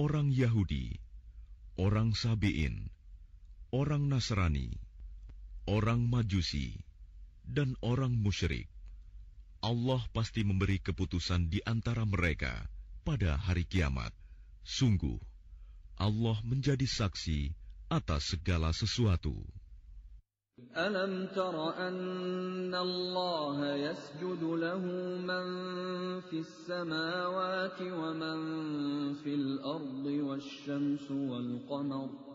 orang Yahudi, orang Sabi'in, orang Nasrani, orang Majusi, dan orang musyrik, Allah pasti memberi keputusan di antara mereka pada hari kiamat. Sungguh, Allah menjadi saksi atas segala sesuatu. Alam tara anna Allah yasjudu lahu man fis samawati wa man fil ardi wasyamsu wal qamar